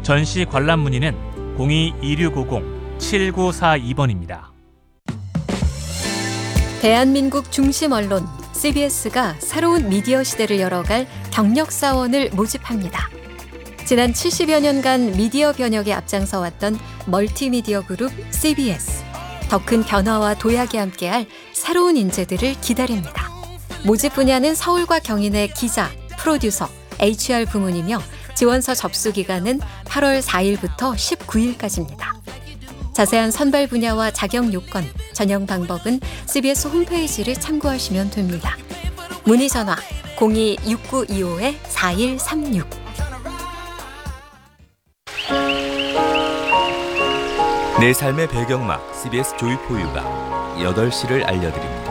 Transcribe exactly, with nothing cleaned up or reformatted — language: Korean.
전시 관람 문의는 공이 이육오공 칠구사이 번입니다. 대한민국 중심 언론 씨비에스가 새로운 미디어 시대를 열어갈 경력사원을 모집합니다. 지난 칠십여 년간 미디어 변혁에 앞장서왔던 멀티미디어 그룹 씨비에스. 더 큰 변화와 도약에 함께할 새로운 인재들을 기다립니다. 모집 분야는 서울과 경인의 기자, 프로듀서, 에이치알 부문이며 지원서 접수 기간은 팔월 사일부터 십구일까지입니다. 자세한 선발 분야와 자격 요건, 전형 방법은 씨비에스 홈페이지를 참고하시면 됩니다. 문의 전화 공이 육구이오 사일삼육. 내 삶의 배경막 씨비에스 조이포유가 여덟 시를 알려드립니다.